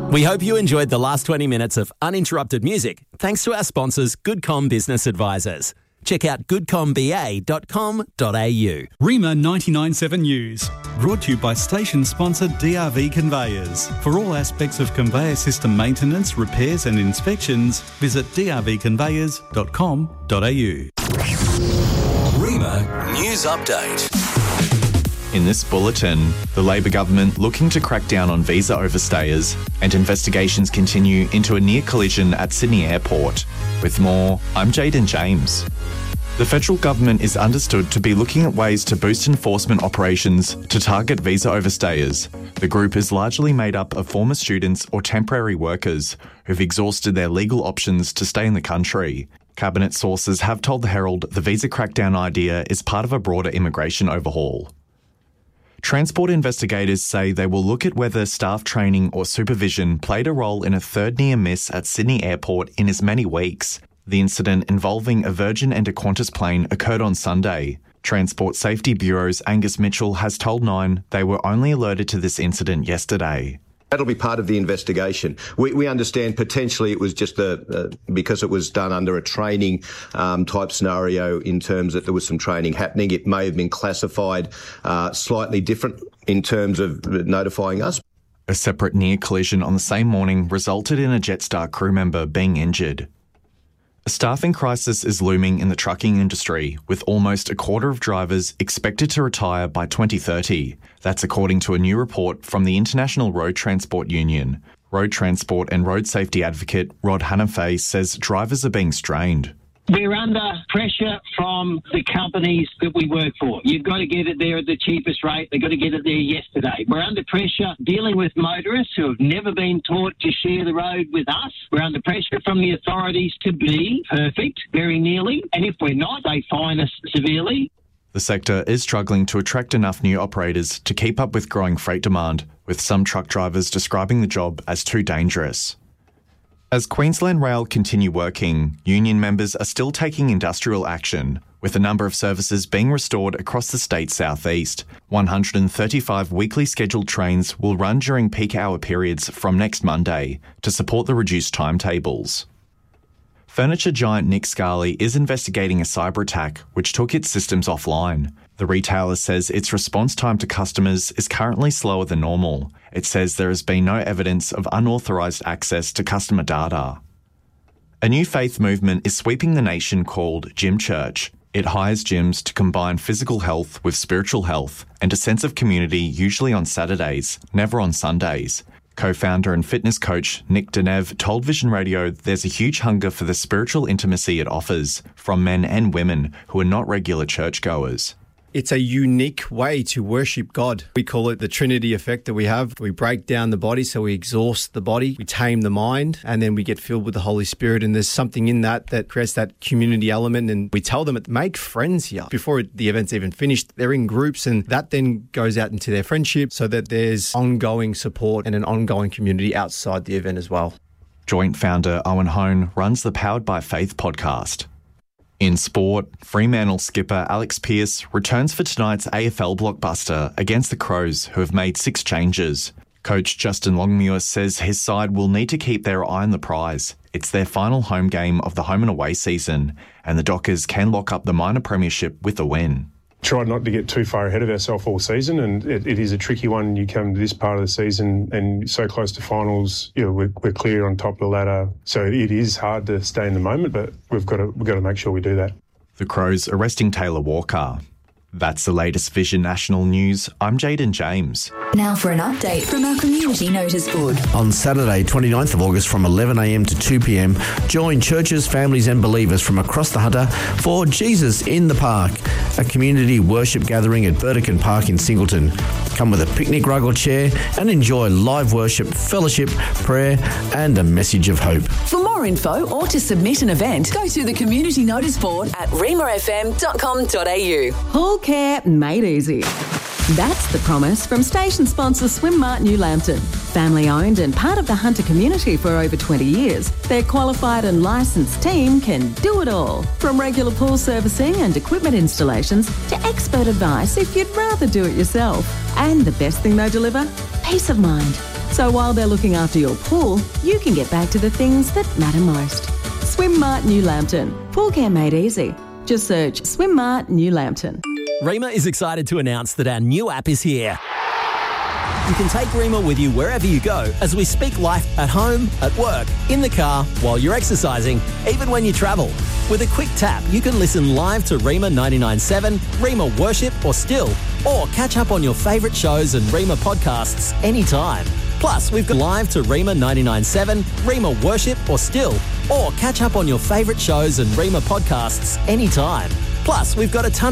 We hope you enjoyed the last 20 minutes of uninterrupted music thanks to our sponsors, GoodCom Business Advisors. Check out goodcomba.com.au. Rima 99.7 News, brought to you by station sponsor DRV Conveyors. For all aspects of conveyor system maintenance, repairs and inspections, visit drvconveyors.com.au. Rima News Update. In this bulletin, the Labor government looking to crack down on visa overstayers, and investigations continue into a near collision at Sydney Airport. With more, I'm Jaden James. The federal government is understood to be looking at ways to boost enforcement operations to target visa overstayers. The group is largely made up of former students or temporary workers who've exhausted their legal options to stay in the country. Cabinet sources have told the Herald the visa crackdown idea is part of a broader immigration overhaul. Transport investigators say they will look at whether staff training or supervision played a role in a third near miss at Sydney Airport in as many weeks. The incident involving a Virgin and a Qantas plane occurred on Sunday. Transport Safety Bureau's Angus Mitchell has told Nine they were only alerted to this incident yesterday. That'll be part of the investigation. We understand potentially it was just because it was done under a training type scenario in terms that there was some training happening. It may have been classified slightly different in terms of notifying us. A separate near collision on the same morning resulted in a Jetstar crew member being injured. A staffing crisis is looming in the trucking industry, with almost a quarter of drivers expected to retire by 2030. That's according to a new report from the International Road Transport Union. Road transport and road safety advocate Rod Hannafay says drivers are being strained. We're under pressure from the companies that we work for. You've got to get it there at the cheapest rate. They've got to get it there yesterday. We're under pressure dealing with motorists who have never been taught to share the road with us. We're under pressure from the authorities to be perfect, very nearly. And if we're not, they fine us severely. The sector is struggling to attract enough new operators to keep up with growing freight demand, with some truck drivers describing the job as too dangerous. As Queensland Rail continue working, union members are still taking industrial action, with a number of services being restored across the state's southeast. 135 weekly scheduled trains will run during peak hour periods from next Monday to support the reduced timetables. Furniture giant Nick Scali is investigating a cyber attack which took its systems offline. The retailer says its response time to customers is currently slower than normal. It says there has been no evidence of unauthorised access to customer data. A new faith movement is sweeping the nation called Gym Church. It hires gyms to combine physical health with spiritual health and a sense of community, usually on Saturdays, never on Sundays. Co-founder and fitness coach Nick Denev told Vision Radio there's a huge hunger for the spiritual intimacy it offers from men and women who are not regular churchgoers. It's a unique way to worship God. We call it the Trinity effect that we have. We break down the body, so we exhaust the body, we tame the mind, and then we get filled with the Holy Spirit. And there's something in that creates that community element. And we tell them, make friends here. Before the event's even finished, they're in groups, and that then goes out into their friendship so that there's ongoing support and an ongoing community outside the event as well. Joint founder Owen Hone runs the Powered by Faith podcast. In sport, Fremantle skipper Alex Pearce returns for tonight's AFL blockbuster against the Crows, who have made 6 changes. Coach Justin Longmuir says his side will need to keep their eye on the prize. It's their final home game of the home and away season, and the Dockers can lock up the minor premiership with a win. Try not to get too far ahead of ourselves all season, and it is a tricky one. You come to this part of the season and so close to finals, we're clear on top of the ladder. So it is hard to stay in the moment, but we've got to make sure we do that. The Crows arresting Taylor Walker. That's the latest Vision National News. I'm Jaden James. Now for an update from our community notice board. On Saturday, 29th of August from 11am to 2pm, join churches, families and believers from across the Hunter for Jesus in the Park, a community worship gathering at Burdekin Park in Singleton. Come with a picnic rug or chair and enjoy live worship, fellowship, prayer and a message of hope. For more info or to submit an event, go to the community notice board at remafm.com.au. Pool care made easy. That's the promise from station sponsor Swimmart New Lambton. Family owned and part of the Hunter community for over 20 years, their qualified and licensed team can do it all. From regular pool servicing and equipment installations to expert advice if you'd rather do it yourself. And the best thing they deliver? peace of mind. So while they're looking after your pool, you can get back to the things that matter most. SwimMart New Lambton. Pool care made easy. Just search SwimMart New Lambton. Rima is excited to announce that our new app is here. You can take Rima with you wherever you go as we speak life at home, at work, in the car, while you're exercising, even when you travel. With a quick tap, you can listen live to Rima 99.7, Rima Worship or Still, or catch up on your favourite shows and Rima podcasts anytime. Plus, we've got live to Rima 99.7, Rima Worship or Still, or catch up on your favourite shows and Rima podcasts anytime. Plus, we've got a ton